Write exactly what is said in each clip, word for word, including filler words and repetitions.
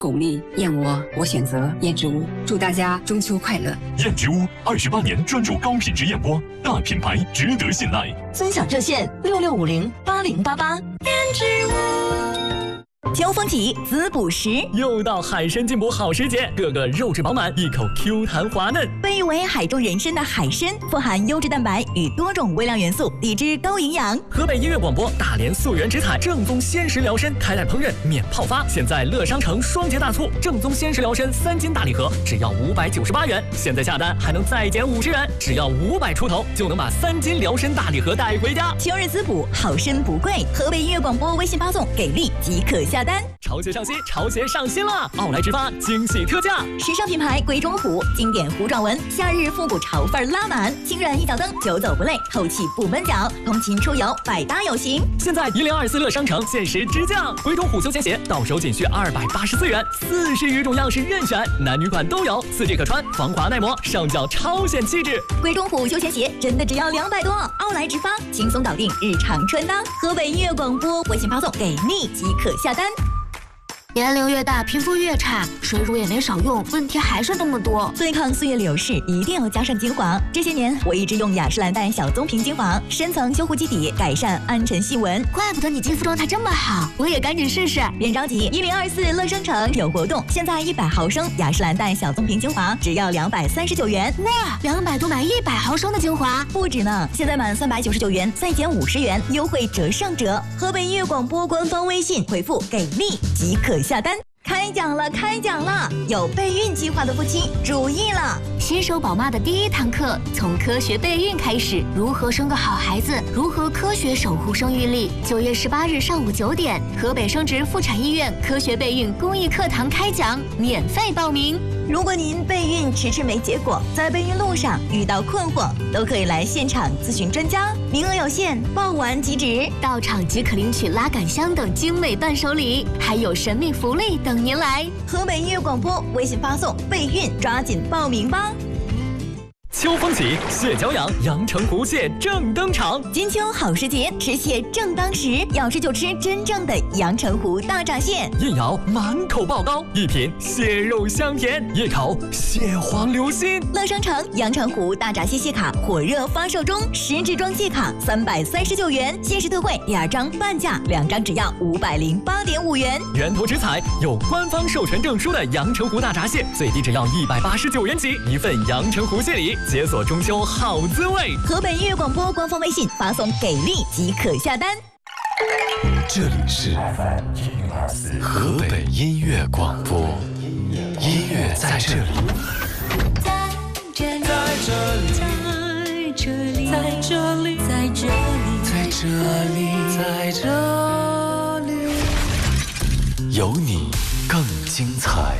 巩俐、燕窝，我选择燕之屋。祝大家中秋快乐！ 燕之屋二十八年专注高品质燕窝，大品牌值得信赖。 尊享热线六六五零八零八八。燕之屋。秋风起，滋补时， 又到海参进补好时节，个个肉质饱满，一口 Q 弹滑嫩。 被誉为海中人参的海参，富含优质蛋白与多种微量元素，抵制高营养。 河北音乐广播大连溯源直采正宗鲜食疗参，开袋烹饪免泡发。现在乐商城双节大促，正宗鲜食疗参三斤大礼盒只要五百九十八元，现在下单还能再减五十元，只要五百出头就能把三斤疗参大礼盒带回家。 秋日滋补，好参不贵。河北音乐广播微信发送给力即可下单。 潮鞋上新，潮鞋上新了！奥莱直发惊喜特价， 时尚品牌鬼冢虎，经典糊状纹，夏日复古潮范拉满，轻软一脚蹬，久走不累，透气不闷脚，通勤出游百搭有型。 现在一零二四乐商城限时直降，鬼冢虎休闲鞋到手仅需二百八十四元，四十余种样式任选，男女款都有，四季可穿，防滑耐磨，上脚超显气质。 鬼冢虎休闲鞋真的只要两百多，奥莱直发轻松搞定日常穿搭。河北音乐广播微信发送给力即可下单。 年龄越大，皮肤越差，水乳也没少用，问题还是那么多。 对抗岁月流逝，一定要加上精华。这些年，我一直用雅诗兰黛小棕瓶精华，深层修护基底，改善暗沉细纹。 怪不得你肌肤状态这么好，我也赶紧试试。 别着急，一零二四乐商城有活动，现在一百毫升雅诗兰黛小棕瓶精华只要两百三十九元。 哇，两百多买一百毫升的精华， 不止呢！现在满三百九十九元再减五十元，优惠折上折。河北音乐广播官方微信回复给力即可下单。开讲了，开讲了！有备孕计划的夫妻注意了， 新手宝妈的第一堂课，从科学备孕开始，如何生个好孩子，如何科学守护生育力。九月十八日上午九点，河北生殖妇产医院科学备孕公益课堂开讲，免费报名。 如果您备孕迟迟没结果，在备孕路上遇到困惑，都可以来现场咨询专家，名额有限，报完即止。 到场即可领取拉杆箱等精美伴手礼，还有神秘福利等您来。 河北音乐广播微信发送备孕，抓紧报名吧。 秋风起，蟹脚痒，阳澄湖蟹正登场。 金秋好时节，吃蟹正当时，要吃就吃真正的阳澄湖大闸蟹。 一咬满口爆膏，一品蟹肉香甜，一口蟹黄流心。 乐商城阳澄湖大闸蟹蟹卡火热发售中，十支装蟹卡三百三十九元，限时特惠第二张半价，两张只要五百零八点五元。 源头直采有官方授权证书的阳澄湖大闸蟹，最低只要一百八十九元起，一份阳澄湖蟹礼。解锁中秋好滋味。 河北音乐广播官方微信发送给力即可下单。 这里是河北音乐广播，音乐在这里， 在这里，在这里，在这里，在这里， 在这里，在这里，有你更精彩。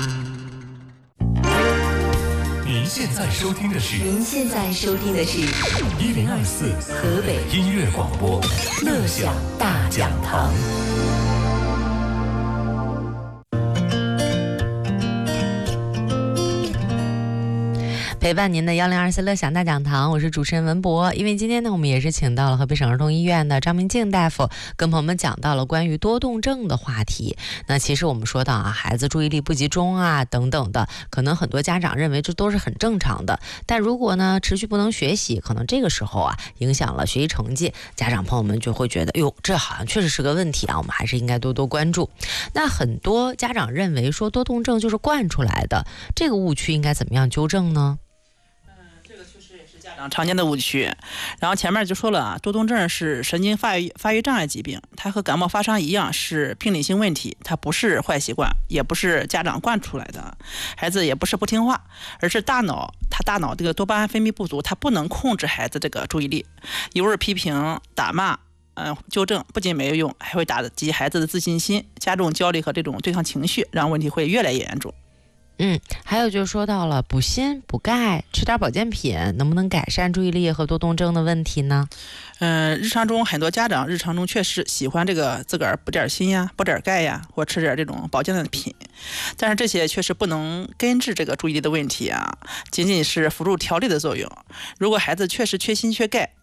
您现在收听的是， 您现在收听的是一零二四河北音乐广播乐享大讲堂。 陪伴您的幺零二四乐享大讲堂，我是主持人文博。因为今天呢，我们也是请到了河北省儿童医院的张明静大夫，跟朋友们讲到了关于多动症的话题。那其实我们说到啊，孩子注意力不集中啊等等的，可能很多家长认为这都是很正常的。但如果呢持续不能学习，可能这个时候啊影响了学习成绩，家长朋友们就会觉得，哟，这好像确实是个问题啊，我们还是应该多多关注。那很多家长认为说多动症就是惯出来的，这个误区应该怎么样纠正呢？ 常见的误区，然后前面就说了啊，多动症是神经发育发育障碍疾病，它和感冒发烧一样是病理性问题，它不是坏习惯，也不是家长惯出来的，孩子也不是不听话，而是大脑他大脑这个多巴胺分泌不足，它不能控制孩子这个注意力，一味批评打骂。嗯，纠正不仅没有用，还会打击孩子的自信心，加重焦虑和这种对抗情绪，让问题会越来越严重。 嗯，还有就说到了补锌补钙，吃点保健品，能不能改善注意力和多动症的问题呢？ 嗯，日常中很多家长日常中确实喜欢这个自个儿补点锌呀，补点钙呀，或吃点这种保健的品，但是这些确实不能根治这个注意力的问题啊，仅仅是辅助调理的作用。如果孩子确实缺锌缺钙，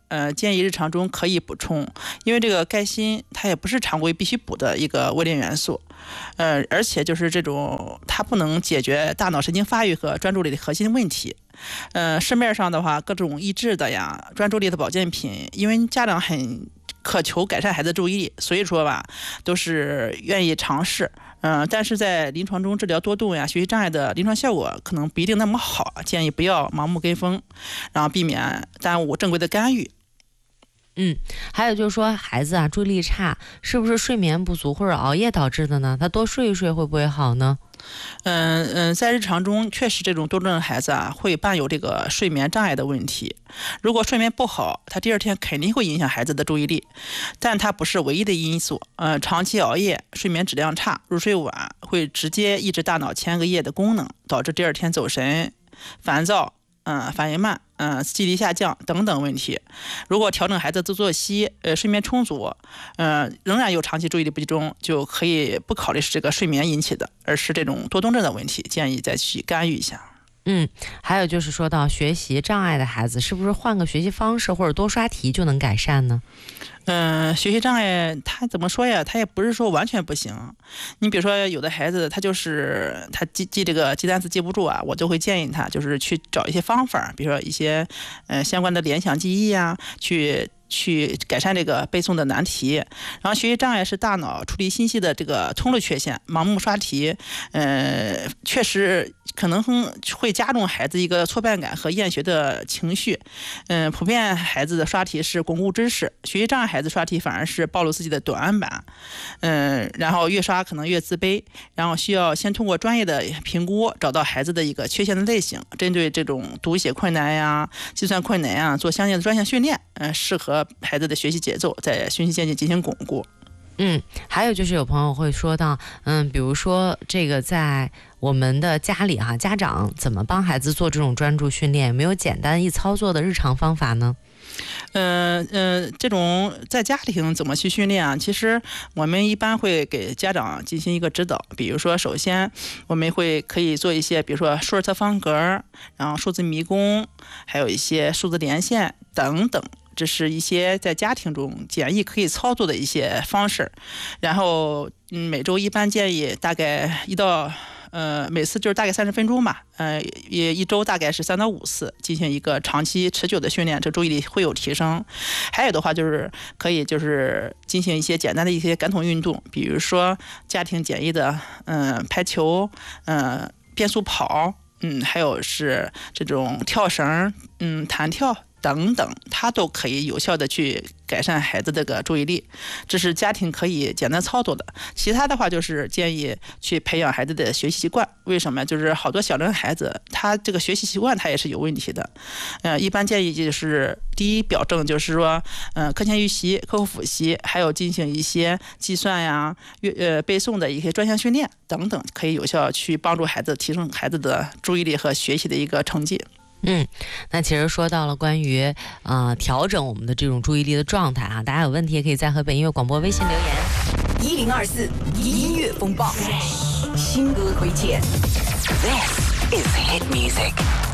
呃，建议日常中可以补充，因为这个钙锌它也不是常规必须补的一个微量元素，呃，而且就是这种它不能解决大脑神经发育和专注力的核心问题。呃，市面上的话，各种益智的呀、专注力的保健品，因为家长很渴求改善孩子注意力，所以说吧，都是愿意尝试。嗯、呃，但是在临床中治疗多动呀、学习障碍的临床效果可能不一定那么好，建议不要盲目跟风，然后避免耽误正规的干预。 嗯，还有就是说，孩子啊注意力差，是不是睡眠不足或者熬夜导致的呢？他多睡一睡会不会好呢？ 嗯嗯，在日常中确实这种多动症孩子啊会伴有这个睡眠障碍的问题。如果睡眠不好，他第二天肯定会影响孩子的注意力，但它不是唯一的因素。呃，长期熬夜、睡眠质量差、入睡晚，会直接抑制大脑前额叶的功能，导致第二天走神、烦躁。嗯，反应慢，嗯，记忆力下降等等问题。如果调整孩子的作息，呃，睡眠充足，呃，仍然有长期注意力不集中，就可以不考虑是这个睡眠引起的，而是这种多动症的问题，建议再去干预一下。 嗯，还有就是说到学习障碍的孩子，是不是换个学习方式或者多刷题就能改善呢？ 嗯、呃，学习障碍他怎么说呀？他也不是说完全不行。你比如说，有的孩子他就是他记记这个记单词记不住啊，我就会建议他就是去找一些方法，比如说一些呃相关的联想记忆啊，去。去改善这个背诵的难题。然后学习障碍是大脑处理信息的这个通路缺陷，盲目刷题，呃，确实可能会加重孩子一个挫败感和厌学的情绪。嗯、呃，普遍孩子的刷题是巩固知识，学习障碍孩子刷题反而是暴露自己的短板。嗯、呃，然后越刷可能越自卑，然后需要先通过专业的评估找到孩子的一个缺陷的类型，针对这种读写困难呀、计算困难呀，做相应的专项训练，嗯、呃，适合孩子的学习节奏，在循序渐进进行巩固。 嗯，还有就是有朋友会说到，嗯，比如说这个在我们的家里哈、啊，家长怎么帮孩子做这种专注训练？有没有简单易操作的日常方法呢？ 呃呃，这种在家庭怎么去训练啊？其实我们一般会给家长进行一个指导，比如说，首先我们会可以做一些，比如说数字侧方格，然后数字迷宫，还有一些数字连线等等。这是一些在家庭中简易可以操作的一些方式，然后嗯，每周一般建议大概一到呃每次就是大概三十分钟吧，呃也一周大概是三到五次进行一个长期持久的训练，这注意力会有提升。还有的话就是可以就是进行一些简单的一些感统运动，比如说家庭简易的嗯、呃、排球，嗯、呃、变速跑，嗯还有是这种跳绳，嗯弹跳等等，它都可以有效的去改善孩子这个注意力，这是家庭可以简单操作的。其他的话就是建议去培养孩子的学习习惯。为什么？就是好多小龄孩子他这个学习习惯他也是有问题的。呃，一般建议就是第一表证就是说，嗯、呃，课前预习、课后复习，还有进行一些计算呀、呃背诵的一些专项训练等等，可以有效去帮助孩子提升孩子的注意力和学习的一个成绩。 嗯，那其实说到了关于呃调整我们的这种注意力的状态啊，大家有问题也可以在河北音乐广播微信留言。 一零二四音乐风暴，新歌推荐。This is hit music。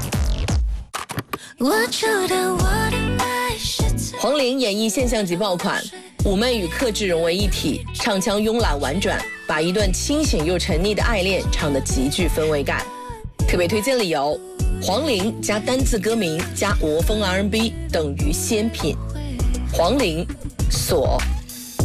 我知道我的爱是黄龄演绎现象级爆款，妩媚与克制融为一体，唱腔慵懒婉转，把一段清醒又沉溺的爱恋唱得极具氛围感。特别推荐理由：黄龄加单字歌名加国风 R and B 等于仙品。黄龄锁。